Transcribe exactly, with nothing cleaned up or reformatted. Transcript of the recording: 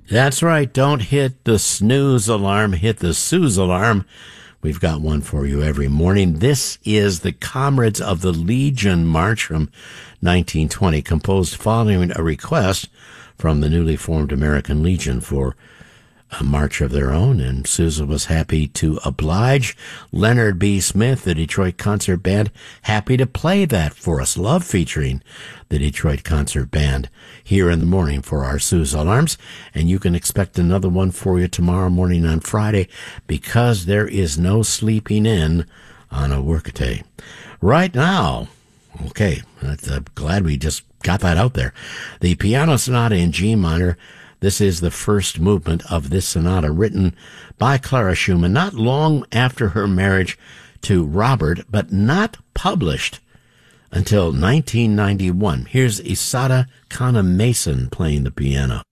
That's right. Don't hit the snooze alarm. Hit the snooze alarm. We've got one for you every morning. This is the Comrades of the Legion March from nineteen twenty, composed following a request from the newly formed American Legion for a march of their own, and Sousa was happy to oblige. Leonard B. Smith, the Detroit Concert Band, happy to play that for us. Love featuring the Detroit Concert Band here in the morning for our Sousa alarms. And you can expect another one for you tomorrow morning on Friday, because there is no sleeping in on a workaday. Right now, okay, I'm glad we just got that out there. The Piano Sonata in G minor. This is the first movement of this sonata, written by Clara Schumann not long after her marriage to Robert, but not published until nineteen ninety-one. Here's Isata Kana Mason playing the piano.